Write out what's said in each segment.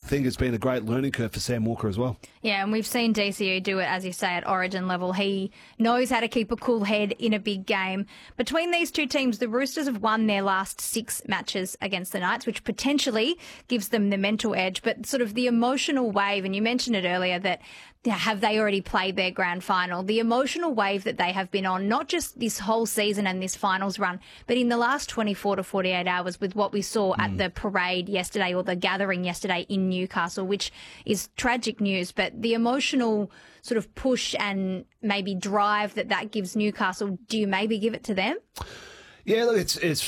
think it's been a great learning curve for Sam Walker as well. Yeah, and we've seen DCE do it, as you say, at Origin level. He knows how to keep a cool head in a big game. Between these two teams, the Roosters have won their last 6 matches against the Knights, which potentially gives them the mental edge. But sort of the emotional wave, and you mentioned it earlier, that have they already played their grand final? The emotional wave that they have been on, not just this whole season and this finals run, but in the last 24 to 48 hours with what we saw at the parade yesterday, or the gathering yesterday in Newcastle, which is tragic news. But the emotional sort of push and maybe drive that gives Newcastle, do you maybe give it to them? Yeah, look,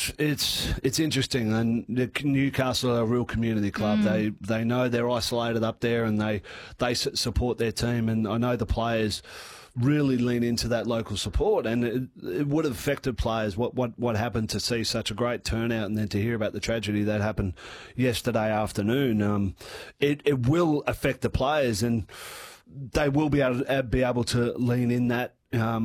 it's interesting, and Newcastle are a real community club. They know they're isolated up there, and they support their team, and I know the players really lean into that local support, and it would have affected players what happened to see such a great turnout, and then to hear about the tragedy that happened yesterday afternoon. It will affect the players, and they will be able to lean in that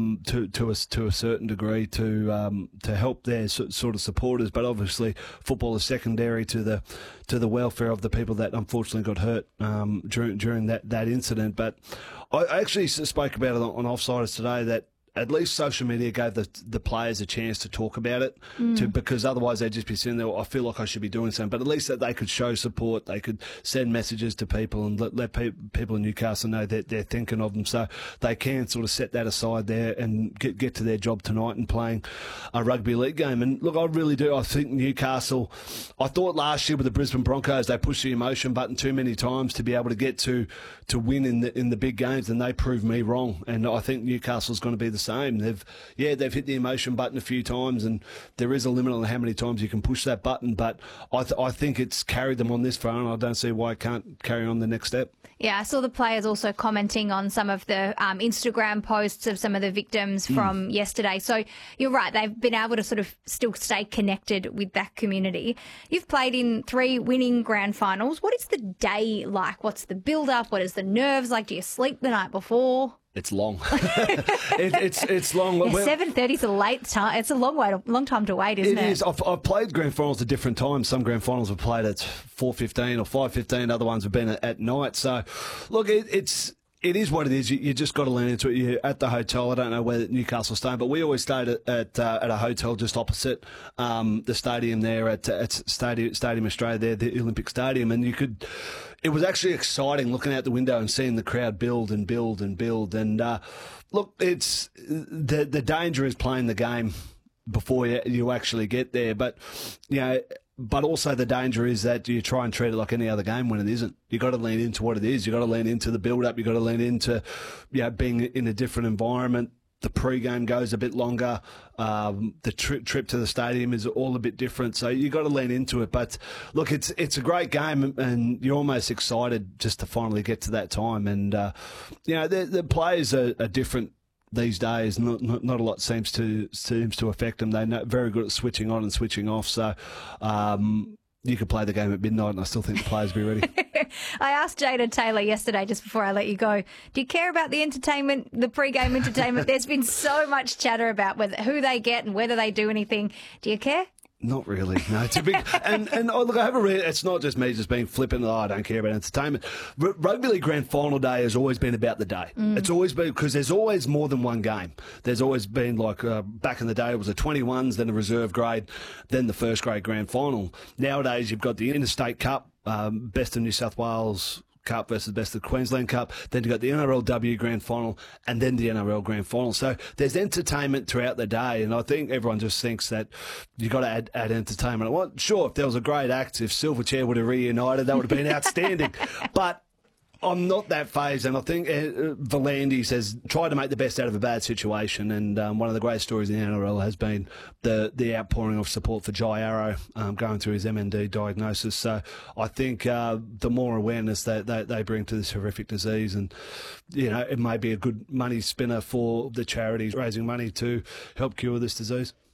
to a certain degree to help their sort of supporters, but obviously football is secondary to the welfare of the people that unfortunately got hurt during that incident. But I actually spoke about it on Offsiders today, that at least social media gave the players a chance to talk about it, because otherwise they'd just be sitting there, I feel like I should be doing something. But at least that they could show support, they could send messages to people and let people in Newcastle know that they're thinking of them, so they can sort of set that aside there and get to their job tonight and playing a rugby league game. And look, I really do. I think Newcastle, I thought last year with the Brisbane Broncos, they pushed the emotion button too many times to be able to get to win in the big games, and they proved me wrong. And I think Newcastle's going to be the same. They've hit the emotion button a few times, and there is a limit on how many times you can push that button, but I think it's carried them on this far, and I don't see why it can't carry on the next step. Yeah, I saw the players also commenting on some of the Instagram posts of some of the victims from yesterday. So you're right, they've been able to sort of still stay connected with that community. You've played in 3 winning grand finals. What is the day like? What's the build-up? What is the nerves like? Do you sleep the night before? It's long. it's long. Yeah, 7:30 is a late time. It's a long time to wait, isn't it? It is. I've played grand finals at different times. Some grand finals have played at 4:15 or 5:15. Other ones have been at night. So, look, it is what it is. You just got to lean into it. You're at the hotel. I don't know where Newcastle's staying, but we always stayed at a hotel just opposite the stadium there at Stadium Australia there, the Olympic Stadium, and it was actually exciting looking out the window and seeing the crowd build and build and build. And look, it's the danger is playing the game before you actually get there, but But also the danger is that you try and treat it like any other game when it isn't. You've got to lean into what it is. You've got to lean into the build-up. You've got to lean into being in a different environment. The pre-game goes a bit longer. The trip to the stadium is all a bit different. So you've got to lean into it. But, look, it's a great game, and you're almost excited just to finally get to that time. And, the players are different these days. Not a lot seems to affect them. They're very good at switching on and switching off. So you could play the game at midnight, and I still think the players will be ready. I asked Jada Taylor yesterday, just before I let you go, do you care about the entertainment, the pre-game entertainment? There's been so much chatter about who they get and whether they do anything. Do you care? Not really. No, it's a big and look, I haven't really. It's not just me just being flippant. I don't care about entertainment. Rugby League Grand Final day has always been about the day. It's always been, because there's always more than one game. There's always been, like back in the day, it was the 21s, then the reserve grade, then the first grade Grand Final. Nowadays, you've got the Interstate Cup, Best of New South Wales Cup versus Best of Queensland Cup, then you've got the NRLW Grand Final, and then the NRL Grand Final. So there's entertainment throughout the day, and I think everyone just thinks that you've got to add entertainment. Well, sure, if there was a great act, if Silverchair would have reunited, that would have been outstanding. But I'm not that phased, and I think Volandis has tried to make the best out of a bad situation, and one of the great stories in the NRL has been the outpouring of support for Jai Arrow going through his MND diagnosis. So I think the more awareness that they bring to this horrific disease, and it may be a good money spinner for the charities raising money to help cure this disease.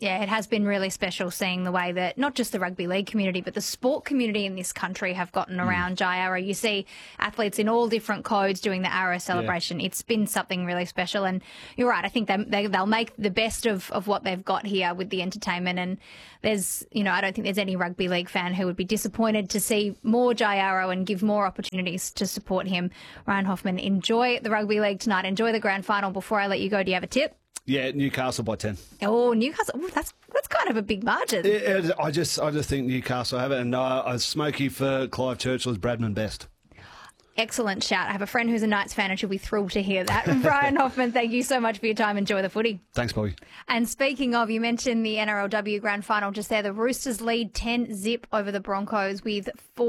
Yeah, it has been really special seeing the way that not just the rugby league community, but the sport community in this country have gotten around Jai Arrow. You see athletes in all different codes doing the Arrow celebration. Yeah. It's been something really special. And you're right, I think they'll make the best of what they've got here with the entertainment. And there's, I don't think there's any rugby league fan who would be disappointed to see more Jai Arrow and give more opportunities to support him. Ryan Hoffman, enjoy the rugby league tonight. Enjoy the grand final. Before I let you go, do you have a tip? Yeah, Newcastle by 10. Oh, Newcastle. Ooh, that's kind of a big margin. I just think Newcastle have it. And Smokey for Clive Churchill is Bradman best. Excellent shout. I have a friend who's a Knights fan and she'll be thrilled to hear that. Ryan Hoffman, thank you so much for your time. Enjoy the footy. Thanks, Bobby. And speaking of, you mentioned the NRLW Grand Final just there. The Roosters lead 10-0 over the Broncos with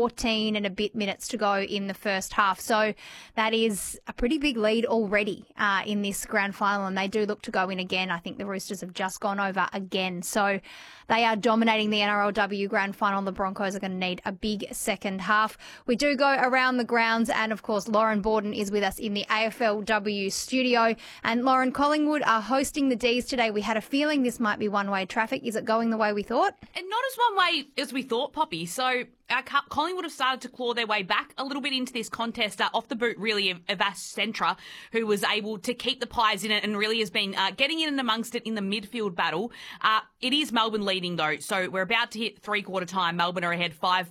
14 and a bit minutes to go in the first half. So that is a pretty big lead already in this Grand Final, and they do look to go in again. I think the Roosters have just gone over again. So they are dominating the NRLW Grand Final. The Broncos are going to need a big second half. We do go around the grounds, and of course, Lauren Borden is with us in the AFLW studio. And Lauren, Collingwood are hosting the D's today. We had a feeling this might be one-way traffic. Is it going the way we thought? And not as one way as we thought, Poppy. So Collingwood have started to claw their way back a little bit into this contest off the boot, really, of Ash Centra, who was able to keep the Pies in it and really has been getting in and amongst it in the midfield battle. It is Melbourne leading, though, so we're about to hit three-quarter time. Melbourne are ahead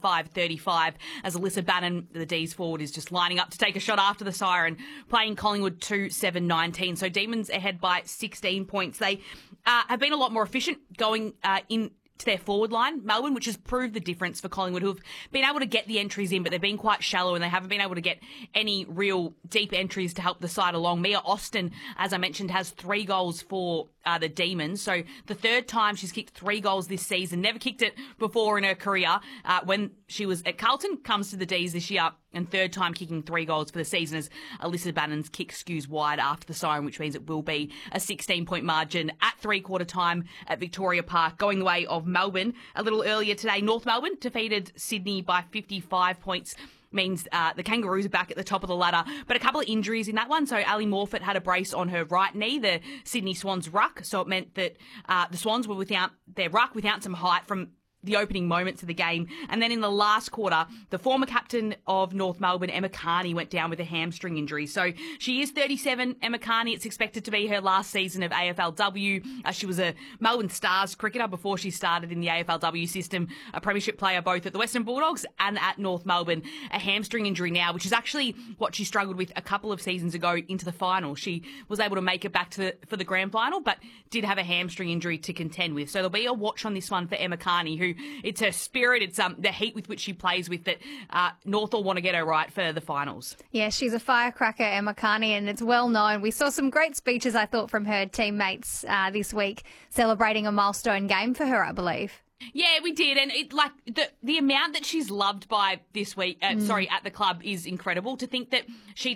5-5-35 as Alyssa Bannon, the D's forward, is just lining up to take a shot after the siren, playing Collingwood 2-7-19. So Demons ahead by 16 points. They have been a lot more efficient going in to their forward line, Melbourne, which has proved the difference for Collingwood, who have been able to get the entries in, but they've been quite shallow and they haven't been able to get any real deep entries to help the side along. Mia Austin, as I mentioned, has 3 goals for the Demons. So the third time she's kicked 3 goals this season, never kicked it before in her career when she was at Carlton, comes to the D's this year, and third time kicking 3 goals for the season as Alyssa Bannon's kick skews wide after the siren, which means it will be a 16-point margin at three-quarter time at Victoria Park, going the way of Melbourne. A little earlier today, North Melbourne defeated Sydney by 55 points. Means the Kangaroos are back at the top of the ladder. But a couple of injuries in that one. So Ali Morfitt had a brace on her right knee, the Sydney Swans ruck. So it meant that the Swans were without their ruck, without some height from the opening moments of the game. And then in the last quarter, the former captain of North Melbourne, Emma Carney, went down with a hamstring injury. So she is 37, Emma Carney. It's expected to be her last season of AFLW. She was a Melbourne Stars cricketer before she started in the AFLW system, a premiership player both at the Western Bulldogs and at North Melbourne. A hamstring injury now, which is actually what she struggled with a couple of seasons ago into the final. She was able to make it back for the grand final, but did have a hamstring injury to contend with. So there'll be a watch on this one for Emma Carney, who it's her spirit, it's the heat with which she plays with that North will want to get her right for the finals. Yeah, she's a firecracker, Emma Carney, and it's well known. We saw some great speeches, I thought, from her teammates this week, celebrating a milestone game for her, I believe. Yeah, we did, and it the amount that she's loved by this week, at the club is incredible. To think that she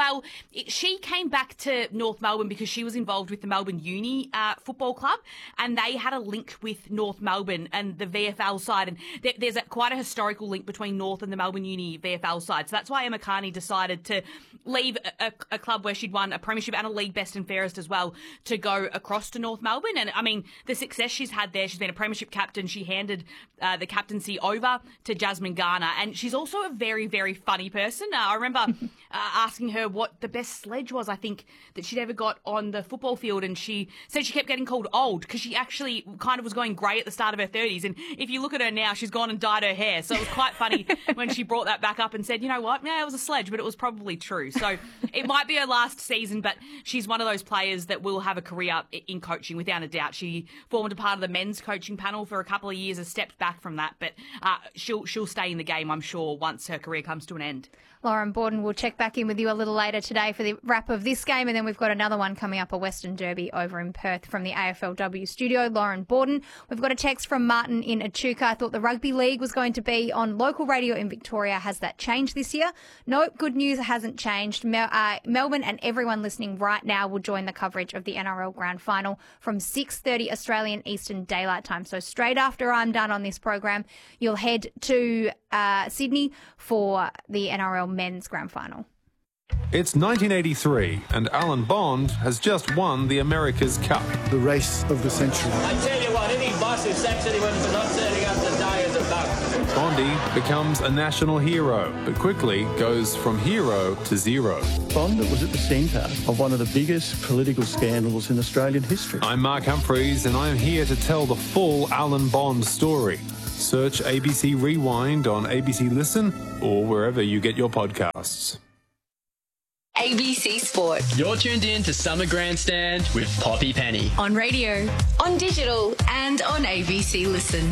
she came back to North Melbourne because she was involved with the Melbourne Uni football club, and they had a link with North Melbourne and the VFL side, and there's quite a historical link between North and the Melbourne Uni VFL side. So that's why Emma Carney decided to leave a club where she'd won a premiership and a league best and fairest as well to go across to North Melbourne. And I mean, the success she's had there, she's been a premiership captain. She handed the captaincy over to Jasmine Garner, and she's also a very, very funny person. I remember asking her what the best sledge was, I think, that she'd ever got on the football field, and she said she kept getting called old because she actually kind of was going grey at the start of her 30s, and if you look at her now, she's gone and dyed her hair. So it was quite funny when she brought that back up and said, you know what, yeah, it was a sledge, but it was probably true. So it might be her last season, but she's one of those players that will have a career in coaching without a doubt. She formed a part of the men's coaching panel for a couple of years, has stepped back from that, but she'll stay in the game, I'm sure, once her career comes to an end. Lauren Borden, will check back in with you a little later today for the wrap of this game, and then we've got another one coming up, a Western Derby over in Perth from the AFLW studio. Lauren Borden. We've got a text from Martin in Echuca. I thought the Rugby League was going to be on local radio in Victoria. Has that changed this year? No, good news, it hasn't changed. Melbourne and everyone listening right now will join the coverage of the NRL Grand Final from 6:30 Australian Eastern Daylight Time. So straight after I'm done on this program, you'll head to Sydney for the NRL Men's Grand Final. It's 1983 and Alan Bond has just won the America's Cup. The race of the century. I tell you what, massive sacks anyone for not turning up the day of the buck. Bondi becomes a national hero, but quickly goes from hero to zero. Bond was at the centre of one of the biggest political scandals in Australian history. I'm Mark Humphreys, and I'm here to tell the full Alan Bond story. Search ABC Rewind on ABC Listen or wherever you get your podcasts. ABC Sport. You're tuned in to Summer Grandstand with Poppy Penny. On radio, on digital, and on ABC Listen.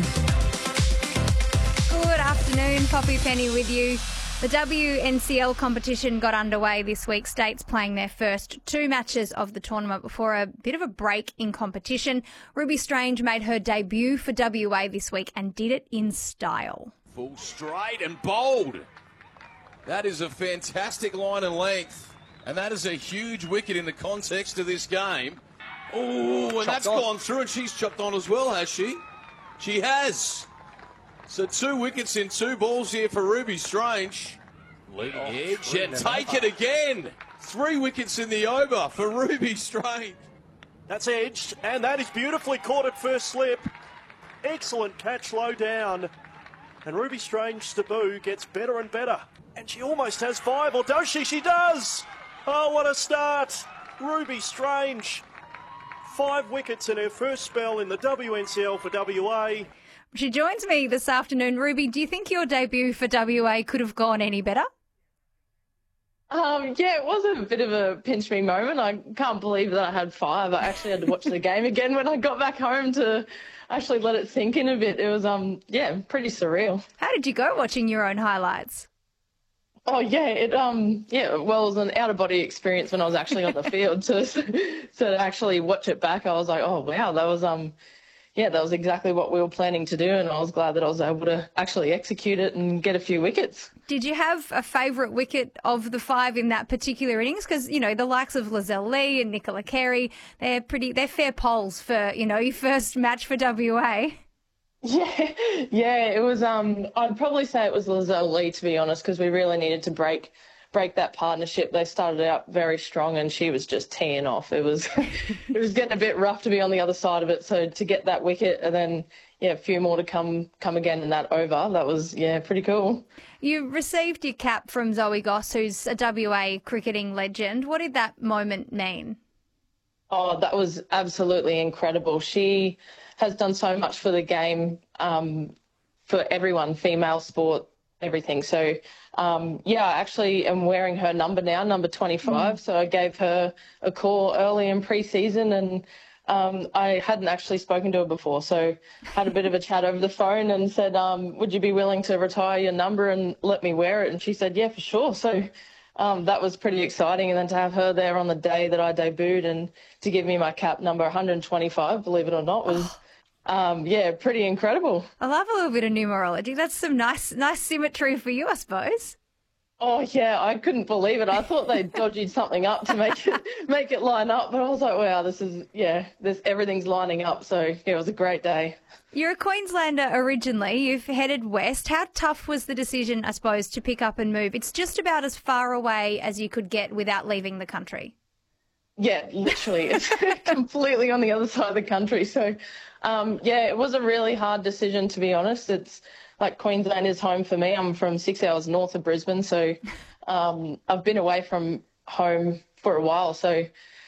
Good afternoon, Poppy Penny with you. The WNCL competition got underway this week, states playing their first 2 matches of the tournament before a bit of a break in competition. Ruby Strange made her debut for WA this week and did it in style. Full straight and bold. That is a fantastic line and length, and that is a huge wicket in the context of this game. Oh, and that's gone through, and she's chopped on as well, has she? She has. So 2 wickets in 2 balls here for Ruby Strange. Leading edge and take it again. 3 wickets in the over for Ruby Strange. That's edged, and that is beautifully caught at first slip. Excellent catch low down. And Ruby Strange's debut gets better and better. And she almost has 5, or does she? She does! Oh, what a start. Ruby Strange. 5 wickets in her first spell in the WNCL for WA. She joins me this afternoon. Ruby, do you think your debut for WA could have gone any better? Yeah, it was a bit of a pinch me moment. I can't believe that I had 5. I actually had to watch the game again when I got back home to actually let it sink in a bit. It was, pretty surreal. How did you go watching your own highlights? Oh, yeah, it was an out-of-body experience when I was actually on the field to actually watch it back. I was like, oh, wow, that was, that was exactly what we were planning to do, and I was glad that I was able to actually execute it and get a few wickets. Did you have a favourite wicket of the 5 in that particular innings? Because, the likes of Lizelle Lee and Nicola Carey, they're fair polls for, your first match for WA. Yeah, it was, I'd probably say it was Lizelle Lee, to be honest, because we really needed to break that partnership. They started out very strong and she was just teeing off. It was it was getting a bit rough to be on the other side of it. So to get that wicket and then a few more to come again in that over, that was pretty cool. You received your cap from Zoe Goss, who's a WA cricketing legend. What did that moment mean? Oh, that was absolutely incredible. She has done so much for the game, for everyone, female sport, everything. So, I actually am wearing her number now, number 25. So I gave her a call early in pre-season and I hadn't actually spoken to her before. So had a bit of a chat over the phone and said, would you be willing to retire your number and let me wear it? And she said, yeah, for sure. So that was pretty exciting. And then to have her there on the day that I debuted and to give me my cap number 125, believe it or not, was... pretty incredible. I love a little bit of numerology. That's some nice symmetry for you, I suppose. Oh, yeah, I couldn't believe it. I thought they'd dodged something up to make it line up, but I was like, wow, everything's lining up. So, it was a great day. You're a Queenslander originally. You've headed west. How tough was the decision, I suppose, to pick up and move? It's just about as far away as you could get without leaving the country. Yeah, literally. It's completely on the other side of the country. So, it was a really hard decision, to be honest. It's like Queensland is home for me. I'm from 6 hours north of Brisbane. So I've been away from home for a while. So,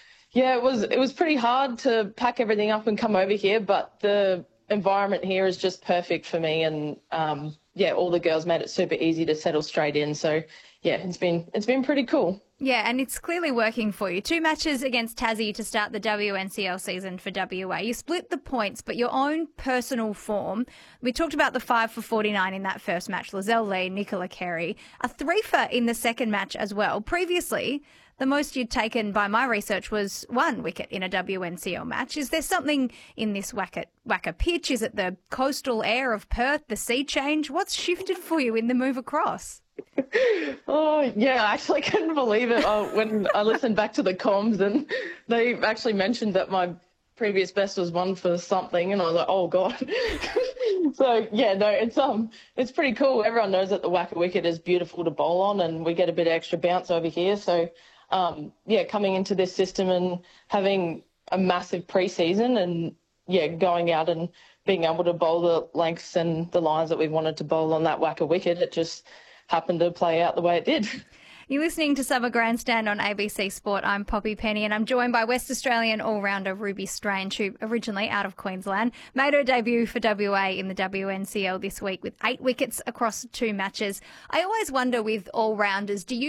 it was pretty hard to pack everything up and come over here. But the environment here is just perfect for me. And, all the girls made it super easy to settle straight in. So, it's been pretty cool. Yeah, and it's clearly working for you. 2 matches against Tassie to start the WNCL season for WA. You split the points, but your own personal form. We talked about the 5 for 49 in that first match. Lizelle Lee, Nicola Carey. A 3-for in the second match as well. Previously, the most you'd taken by my research was 1 wicket in a WNCL match. Is there something in this WACA pitch? Is it the coastal air of Perth, the sea change? What's shifted for you in the move across? Oh, yeah, I actually couldn't believe it when I listened back to the comms and they actually mentioned that my previous best was 1 for something and I was like, oh, God. So, it's pretty cool. Everyone knows that the WACA wicket is beautiful to bowl on and we get a bit of extra bounce over here. So, coming into this system and having a massive pre-season and going out and being able to bowl the lengths and the lines that we wanted to bowl on that whacker wicket. It just happened to play out the way it did. You're listening to Summer Grandstand on ABC Sport. I'm Poppy Penny and I'm joined by West Australian all-rounder Ruby Strange, who originally out of Queensland made her debut for WA in the WNCL this week with 8 wickets across 2 matches. I always wonder with all-rounders, do you